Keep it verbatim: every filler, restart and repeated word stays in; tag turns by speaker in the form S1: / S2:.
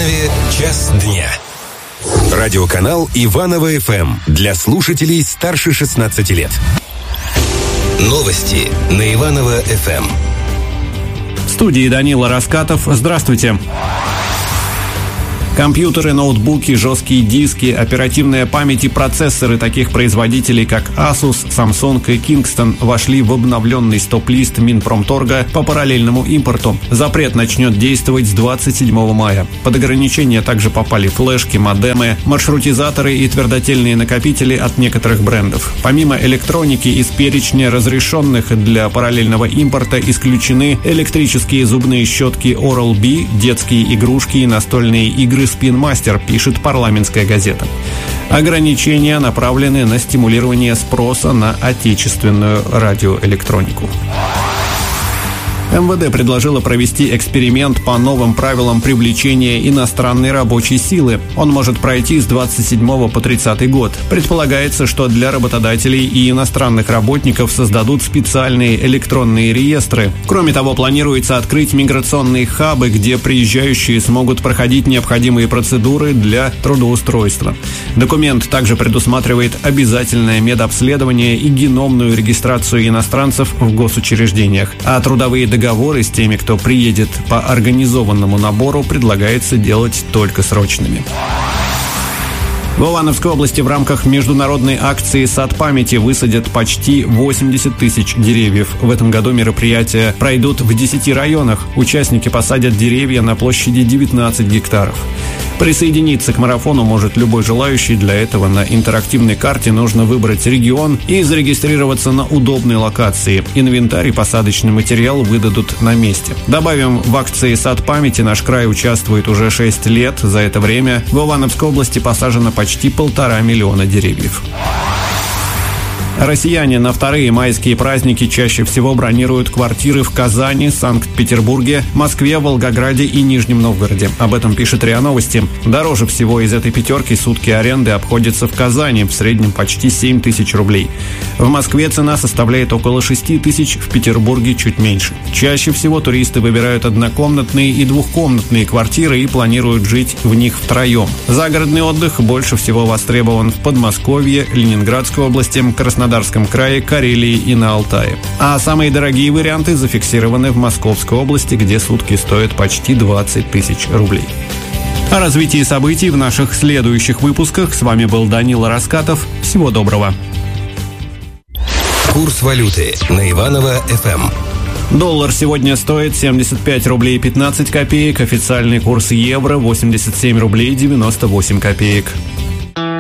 S1: Иванове «Час дня». Радиоканал Иваново эф эм для слушателей старше шестнадцати лет. Новости на Иваново эф эм.
S2: В студии Данила Раскатов. Здравствуйте. Компьютеры, ноутбуки, жесткие диски, оперативная память и процессоры таких производителей, как Asus, Samsung и Kingston, вошли в обновленный стоп-лист Минпромторга по параллельному импорту. Запрет начнет действовать с двадцать седьмого мая. Под ограничения также попали флешки, модемы, маршрутизаторы и твердотельные накопители от некоторых брендов. Помимо электроники, из перечня разрешенных для параллельного импорта исключены электрические зубные щетки Oral-B, детские игрушки и настольные игры Spin Master, пишет парламентская газета. Ограничения направлены на стимулирование спроса на отечественную радиоэлектронику. эм вэ дэ предложило провести эксперимент по новым правилам привлечения иностранной рабочей силы. Он может пройти с двадцать седьмого по тридцатый год. Предполагается, что для работодателей и иностранных работников создадут специальные электронные реестры. Кроме того, планируется открыть миграционные хабы, где приезжающие смогут проходить необходимые процедуры для трудоустройства. Документ также предусматривает обязательное медобследование и геномную регистрацию иностранцев в госучреждениях, а трудовые договоры Договоры с теми, кто приедет по организованному набору, предлагается делать только срочными. В Ивановской области в рамках международной акции «Сад памяти» высадят почти восемьдесят тысяч деревьев. В этом году мероприятия пройдут в десяти районах. Участники посадят деревья на площади девятнадцать гектаров. Присоединиться к марафону может любой желающий. Для этого на интерактивной карте нужно выбрать регион и зарегистрироваться на удобной локации. Инвентарь и посадочный материал выдадут на месте. Добавим, в акции «Сад памяти» наш край участвует уже шесть лет. За это время в Ивановской области посажено почти полтора миллиона деревьев. Россияне на вторые майские праздники чаще всего бронируют квартиры в Казани, Санкт-Петербурге, Москве, Волгограде и Нижнем Новгороде. Об этом пишет РИА Новости. Дороже всего из этой пятерки сутки аренды обходятся в Казани, в среднем почти семь тысяч рублей. В Москве цена составляет около шесть тысяч, в Петербурге чуть меньше. Чаще всего туристы выбирают однокомнатные и двухкомнатные квартиры и планируют жить в них втроем. Загородный отдых больше всего востребован в Подмосковье, Ленинградской области, Краснодарском крае, Карелии и на Алтае. А самые дорогие варианты зафиксированы в Московской области, где сутки стоят почти двадцать тысяч рублей. О развитии событий в наших следующих выпусках. С вами был Данила Раскатов. Всего доброго.
S1: Курс валюты на Иваново эф эм.
S2: Доллар сегодня стоит семьдесят пять рублей пятнадцать копеек. Официальный курс евро восемьдесят семь рублей девяносто восемь копеек.